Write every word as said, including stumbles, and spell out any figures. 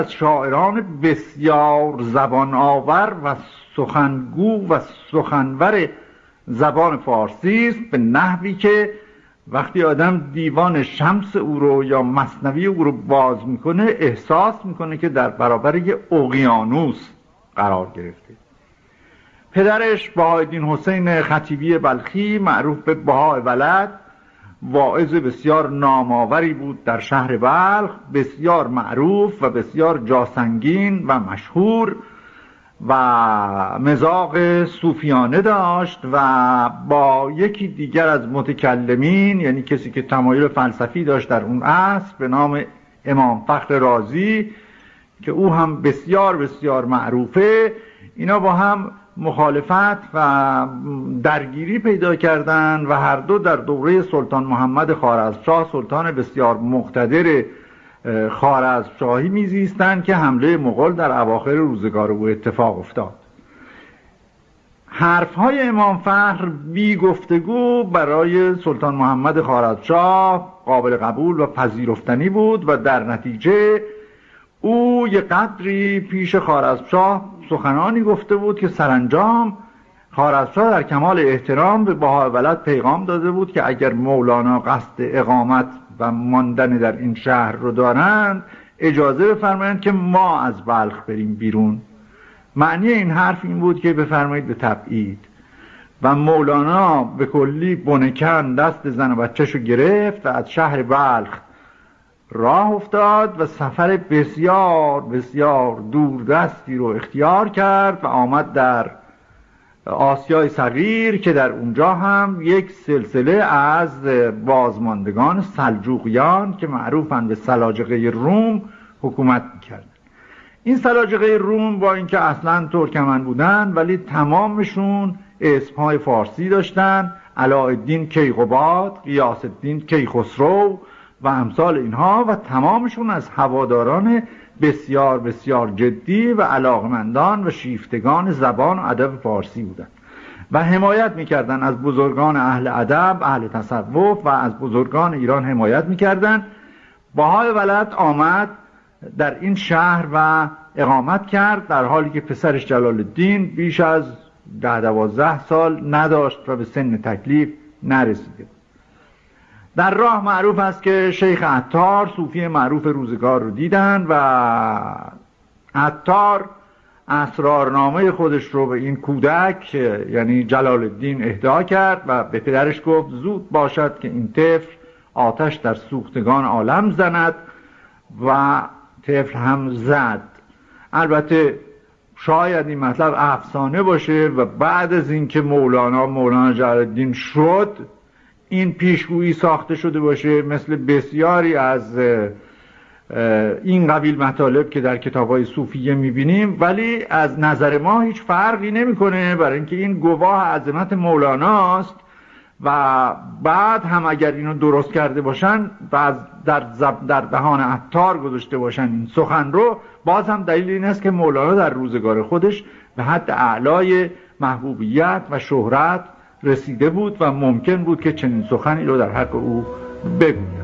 از شاعران بسیار زبان آور و سخنگو و سخنور زبان فارسی است، به نحوی که وقتی آدم دیوان شمس او رو یا مثنوی او رو باز میکنه احساس میکنه که در برابر یه اقیانوس قرار گرفته. پدرش بهاءالدین حسین خطیبی بلخی معروف به بهاء ولد، واعظ بسیار نامآوری بود در شهر بلخ، بسیار معروف و بسیار جاسنگین و مشهور و مذاق صوفیانه داشت و با یکی دیگر از متکلمین، یعنی کسی که تمایل فلسفی داشت در اون عصر، به نام امام فخر رازی که او هم بسیار بسیار معروفه، اینا با هم مخالفت و درگیری پیدا کردند و هر دو در دوره سلطان محمد خوارزمشاه، سلطان بسیار مقتدر خوارزمشاهی میزیستند که حمله مغول در اواخر روزگار او اتفاق افتاد. حرفهای امام فخر بی گفتگو برای سلطان محمد خوارزمشاه قابل قبول و پذیرفتنی بود و در نتیجه او یه قدری پیش خوارزمشاه سخنانی گفته بود که سرانجام خوارزمشاه در کمال احترام به بهاء ولد پیغام داده بود که اگر مولانا قصد اقامت و ماندن در این شهر رو دارند اجازه بفرمایند که ما از بلخ بریم بیرون. معنی این حرف این بود که بفرمایید به تبعید. و مولانا به کلی بنکن دست زن و بچه‌شو گرفت و از شهر بلخ راه افتاد و سفر بسیار بسیار دوردستی رو اختیار کرد و آمد در آسیای صغیر که در اونجا هم یک سلسله از بازماندگان سلجوقیان که معروفن به سلاجقه روم حکومت میکردن. این سلاجقه روم با اینکه اصلا ترکمن بودن ولی تمامشون اسمهای فارسی داشتن: علاءالدین کیقباد، غیاث الدین کیخسرو و امثال اینها، و تمامشون از هواداران بسیار بسیار جدی و علاقمندان و شیفتگان زبان و ادب فارسی بودند و حمایت میکردن از بزرگان اهل ادب، اهل تصوف و از بزرگان ایران حمایت میکردن. بهاء ولد آمد در این شهر و اقامت کرد در حالی که پسرش جلال الدین بیش از ده دوازده سال نداشت و به سن تکلیف نرسیده. در راه معروف است که شیخ عطار صوفی معروف روزگار رو دیدن و عطار اسرارنامه خودش رو به این کودک یعنی جلال الدین اهدا کرد و به پدرش گفت زود باشد که این طفل آتش در سوختگان عالم زند و طفل هم زد. البته شاید این مطلب افسانه باشه و بعد از اینکه مولانا مولانا جلال الدین شد این پیشگویی ساخته شده باشه، مثل بسیاری از این قبیل مطالب که در کتاب‌های صوفیه می‌بینیم، ولی از نظر ما هیچ فرقی نمی‌کنه برای اینکه این گواه عظمت مولاناست و بعد هم اگر اینو درست کرده باشن و در در دهان عطار گذاشته باشن این سخن رو، باز هم دلیل این است که مولانا در روزگار خودش به حد اعلای محبوبیت و شهرت رسیده بود و ممکن بود که چنین سخنی رو در حق او بگوید.